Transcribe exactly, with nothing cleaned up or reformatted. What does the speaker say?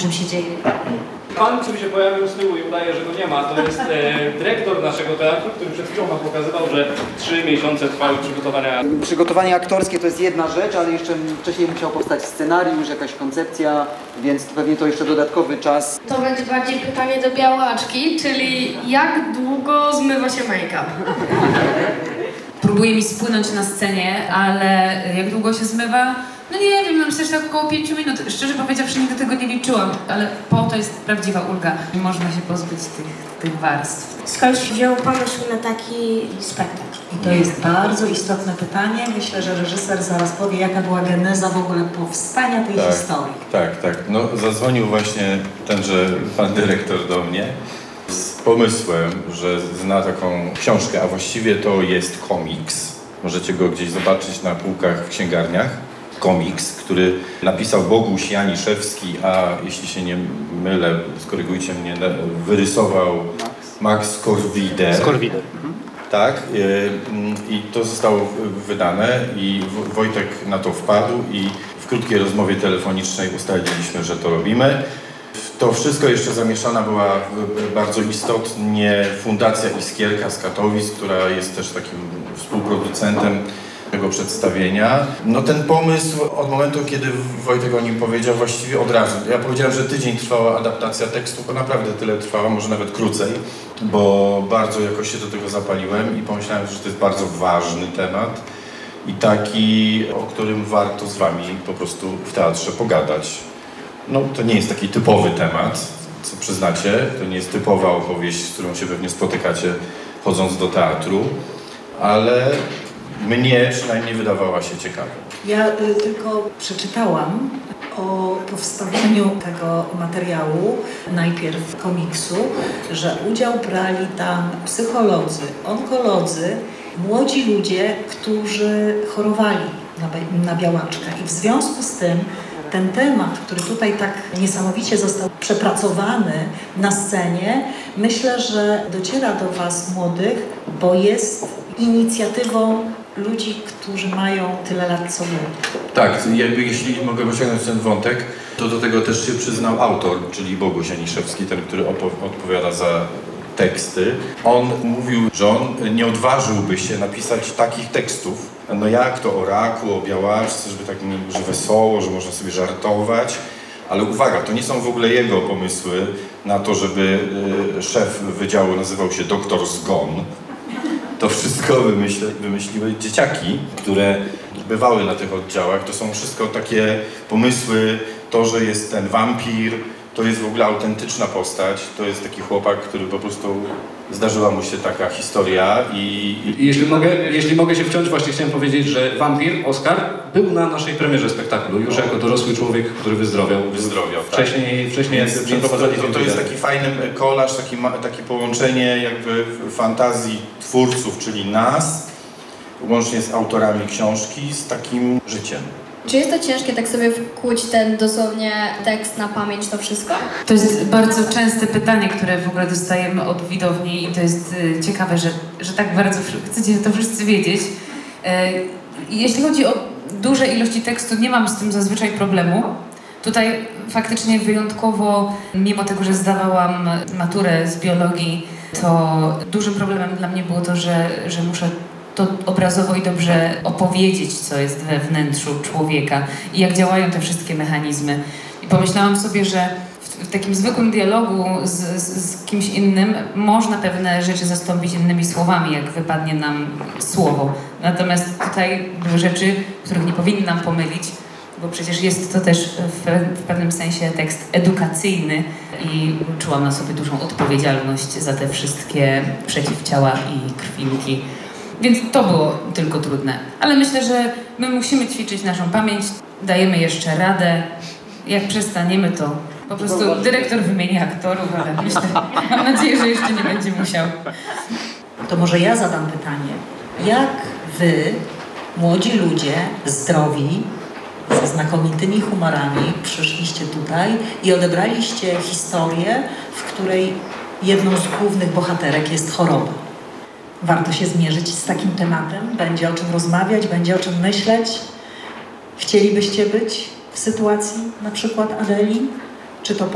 czym się dzieje. Pan, który się pojawił z tyłu i udaje, że go nie ma, to jest e, dyrektor naszego teatru, który przed chwilą nam pokazywał, że trzy miesiące trwały przygotowania. Przygotowanie aktorskie to jest jedna rzecz, ale jeszcze wcześniej musiał powstać scenariusz, jakaś koncepcja, więc pewnie to jeszcze dodatkowy czas. To będzie bardziej pytanie do białaczki, czyli jak długo zmywa się make-up? Próbuje mi spłynąć na scenie, ale jak długo się zmywa? No nie wiem, no myślę, że tak około pięciu minut. Szczerze powiedziawszy, nigdy tego nie liczyłam, ale po to jest prawdziwa ulga. Można się pozbyć tych, tych warstw. Skąd się wziął pomysł na taki spektakl? I to jest bardzo istotne pytanie. Myślę, że reżyser zaraz powie, jaka była geneza w ogóle powstania tej tak, historii. Tak, tak. No zadzwonił właśnie tenże pan dyrektor do mnie z pomysłem, że zna taką książkę, a właściwie to jest komiks. Możecie go gdzieś zobaczyć na półkach w księgarniach. Komiks, który napisał Boguś Janiszewski, a jeśli się nie mylę, skorygujcie mnie, wyrysował Max Korwide. Korwide. Tak, i to zostało wydane i Wojtek na to wpadł i w krótkiej rozmowie telefonicznej ustaliliśmy, że to robimy. W to wszystko jeszcze zamieszana była bardzo istotnie Fundacja Iskierka z Katowic, która jest też takim współproducentem tego przedstawienia. No ten pomysł od momentu, kiedy Wojtek o nim powiedział, właściwie od razu. Ja powiedziałem, że tydzień trwała adaptacja tekstu, bo naprawdę tyle trwała, może nawet krócej, bo bardzo jakoś się do tego zapaliłem i pomyślałem, że to jest bardzo ważny temat i taki, o którym warto z wami po prostu w teatrze pogadać. No to nie jest taki typowy temat, co przyznacie, to nie jest typowa opowieść, z którą się pewnie spotykacie chodząc do teatru, ale mnie przynajmniej wydawała się ciekawa. Ja y, tylko przeczytałam o powstawianiu tego materiału, najpierw komiksu, że udział brali tam psycholodzy, onkolodzy, młodzi ludzie, którzy chorowali na, na białaczkę. I w związku z tym ten temat, który tutaj tak niesamowicie został przepracowany na scenie, myślę, że dociera do was młodych, bo jest inicjatywą ludzi, którzy mają tyle lat co my. Tak, jakby jeśli mogę pociągnąć ten wątek, to do tego też się przyznał autor, czyli Boguś Janiszewski, ten, który odpowiada za teksty. On mówił, że on nie odważyłby się napisać takich tekstów, no jak to o raku, o białaczce, żeby tak nie, że wesoło, że można sobie żartować. Ale uwaga, to nie są w ogóle jego pomysły na to, żeby y, szef wydziału nazywał się doktor Zgon. To wszystko wymyśle, wymyśliły dzieciaki, które bywały na tych oddziałach. To są wszystko takie pomysły, to, że jest ten wampir, to jest w ogóle autentyczna postać. To jest taki chłopak, który po prostu zdarzyła mu się taka historia i... I jeśli mogę, jeśli mogę się wciąć, właśnie chciałem powiedzieć, że wampir, Oskar, był na naszej premierze spektaklu, już jako dorosły człowiek, który wyzdrowiał. Wyzdrowiał, tak. Wcześniej, wcześniej Więc, jakby więc to, przeprowadzali to, to jest taki fajny kolaż, taki, takie połączenie jakby fantazji twórców, czyli nas, łącznie z autorami książki, z takim życiem. Czy jest to ciężkie tak sobie wkuć ten dosłownie tekst na pamięć, to wszystko? To jest bardzo częste pytanie, które w ogóle dostajemy od widowni i to jest y, ciekawe, że, że tak bardzo chcecie to wszyscy wiedzieć. Y, jeśli chodzi o duże ilości tekstu, nie mam z tym zazwyczaj problemu. Tutaj faktycznie wyjątkowo, mimo tego, że zdawałam maturę z biologii, to dużym problemem dla mnie było to, że, że muszę to obrazowo i dobrze opowiedzieć, co jest we wnętrzu człowieka i jak działają te wszystkie mechanizmy. I pomyślałam sobie, że w, w takim zwykłym dialogu z, z, z kimś innym można pewne rzeczy zastąpić innymi słowami, jak wypadnie nam słowo. Natomiast tutaj były rzeczy, których nie powinnam pomylić, bo przecież jest to też w, w pewnym sensie tekst edukacyjny i czułam na sobie dużą odpowiedzialność za te wszystkie przeciwciała i krwinki. Więc to było tylko trudne. Ale myślę, że my musimy ćwiczyć naszą pamięć, dajemy jeszcze radę. Jak przestaniemy, to po prostu dyrektor wymieni aktorów, ale myślę, mam nadzieję, że jeszcze nie będzie musiał. To może ja zadam pytanie. Jak wy, młodzi ludzie, zdrowi, ze znakomitymi humorami, przyszliście tutaj i odebraliście historię, w której jedną z głównych bohaterek jest choroba? Warto się zmierzyć z takim tematem? Będzie o czym rozmawiać? Będzie o czym myśleć? Chcielibyście być w sytuacji na przykład Adeli? Czy to